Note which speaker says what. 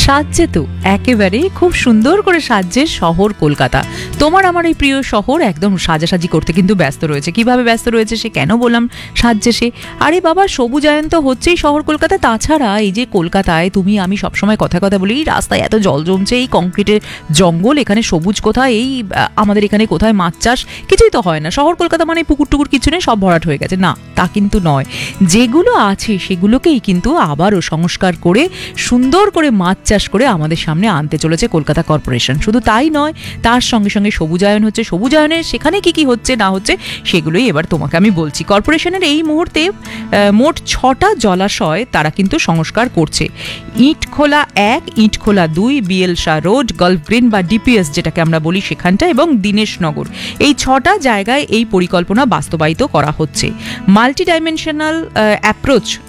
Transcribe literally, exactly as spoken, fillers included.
Speaker 1: সাজছে তো একেবারে খুব সুন্দর করে সাজছে শহর কলকাতা। তোমার আমার এই প্রিয় শহর একদম সাজাসাজি করতে কিন্তু ব্যস্ত রয়েছে। কিভাবে ব্যস্ত রয়েছে সে কেন বললাম সাজছে সে, আরে বাবা সবুজায়ন তো হচ্ছেই শহর কলকাতা। তাছাড়া এই যে কলকাতায় তুমি আমি সবসময় কথা কথা বলি রাস্তায় এত জল জমছে, এই কংক্রিটের জঙ্গল, এখানে সবুজ কোথায়, এই আমাদের এখানে কোথায় মাছ চাষ, কিছুই তো হয় না। শহর কলকাতা মানে পুকুর টুকুর কিছু নেই, সব ভরাট হয়ে গেছে, না তা কিন্তু নয়। যেগুলো আছে সেগুলোকেই কিন্তু আবারও সংস্কার করে সুন্দর করে মাছ চাষ করে আমাদের সামনে আনতে চলেছে কলকাতা কর্পোরেশন। শুধু তাই নয়, তার সঙ্গে সঙ্গে সবুজায়ন হচ্ছে। সবুজায়নের সেখানে কি কি হচ্ছে না হচ্ছে সেগুলোই এবার তোমাকে আমি বলছি। কর্পোরেশনের এই মুহূর্তে মোট ছটা জলাশয় তারা কিন্তু সংস্কার করছে। ইটখোলা এক, ইটখোলা দুই, BL Shah road, golf green বা ডিপিএস যেটাকে আমরা বলি সেখানটা, এবং দীনেশনগর, এই ছটা জায়গায় এই পরিকল্পনা বাস্তবায়িত করা হচ্ছে। Multi dimensional approach